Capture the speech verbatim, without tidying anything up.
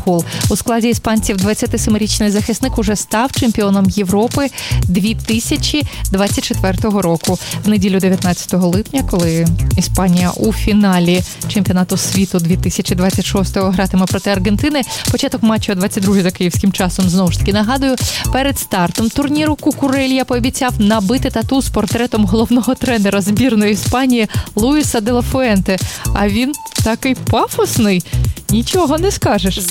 гол. У складі іспанців двадцятисемирічний захисник уже став чемпіоном Європи дві тисячі двадцять четвертого року. В неділю дев'ятнадцятого липня, коли Іспанія у фіналі чемпіонату світу дві тисячі двадцять шостого гратиме проти Аргентини. Початок матчу о двадцять другій за київським часом. Знову ж таки нагадую, перед стартом турніру Кукурелья пообіцяв набити тату з портретом головного тренера збірної Іспанії Луїса де ла Фуенте. А він такий пафосний, нічого не скажеш.